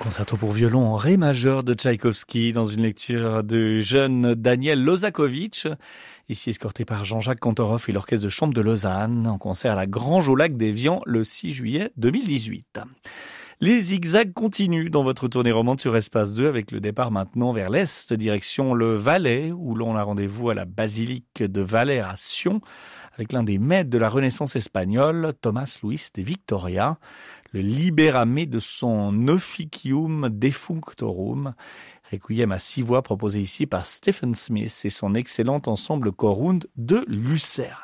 Concerto pour violon en ré majeur de Tchaïkovski dans une lecture du jeune Daniel Lozakovitch, ici escorté par Jean-Jacques Kantorov et l'Orchestre de Chambre de Lausanne en concert à la Grange au Lac d'Évian le 6 juillet 2018. Les zigzags continuent dans votre tournée romande sur Espace 2 avec le départ maintenant vers l'est, direction le Valais, où l'on a rendez-vous à la basilique de Valère à Sion, avec l'un des maîtres de la Renaissance espagnole, Tomás Luis de Victoria, le libérame de son Officium Defunctorum, requiem à 6 voix proposé ici par Stephen Smith et son excellent ensemble Corund de Lucerne.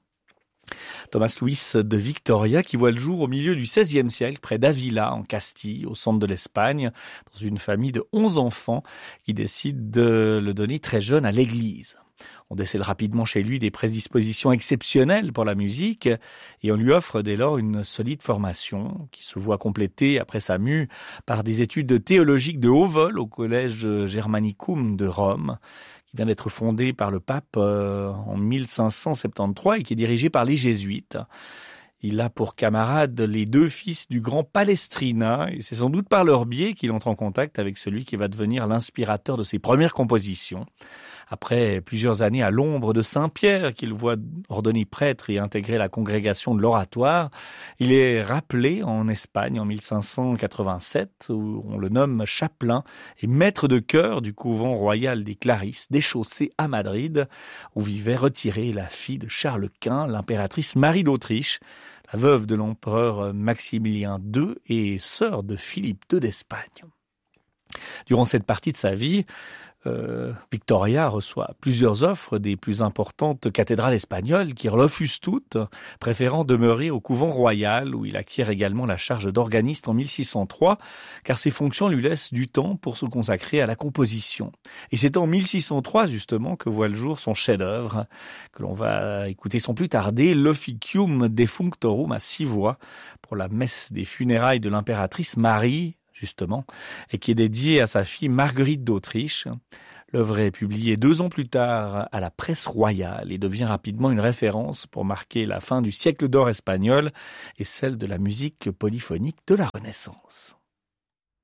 Tomás Luis de Victoria qui voit le jour au milieu du XVIe siècle près d'Avila en Castille, au centre de l'Espagne, dans une famille de 11 enfants qui décide de le donner très jeune à l'église. On décèle rapidement chez lui des prédispositions exceptionnelles pour la musique et on lui offre dès lors une solide formation qui se voit complétée après sa mue par des études théologiques de haut vol au collège Germanicum de Rome, qui vient d'être fondé par le pape en 1573 et qui est dirigé par les jésuites. Il a pour camarades les deux fils du grand Palestrina et c'est sans doute par leur biais qu'il entre en contact avec celui qui va devenir l'inspirateur de ses premières compositions. Après plusieurs années à l'ombre de Saint-Pierre, qu'il voit ordonner prêtre et intégrer la congrégation de l'Oratoire, il est rappelé en Espagne en 1587, où on le nomme chapelain et maître de chœur du couvent royal des Clarisses, déchaussé à Madrid, où vivait retirée la fille de Charles Quint, l'impératrice Marie d'Autriche, la veuve de l'empereur Maximilien II et sœur de Philippe II d'Espagne. Durant cette partie de sa vie, Victoria reçoit plusieurs offres des plus importantes cathédrales espagnoles qui refusent toutes, préférant demeurer au couvent royal où il acquiert également la charge d'organiste en 1603 car ses fonctions lui laissent du temps pour se consacrer à la composition. Et c'est en 1603 justement que voit le jour son chef-d'œuvre que l'on va écouter sans plus tarder, l'Officium Defunctorum à 6 voix pour la messe des funérailles de l'impératrice Marie justement, et qui est dédié à sa fille Marguerite d'Autriche. L'œuvre est publiée 2 ans plus tard à la presse royale et devient rapidement une référence pour marquer la fin du siècle d'or espagnol et celle de la musique polyphonique de la Renaissance.